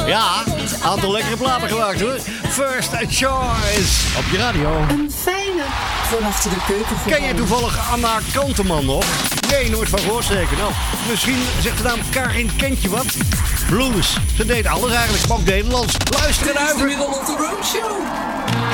Ja, aantal lekkere platen gemaakt hoor. First Choice op je radio. Een fijne van achter de keuken. Ken je toevallig Anna Kanteman nog? Nee, nooit van gehoord zeker. Nou, misschien zegt de naam Karin Kent je wat? Blues. Ze deed alles eigenlijk, maar ook Nederlands. Luister en Dit is de Middle of the Road Show.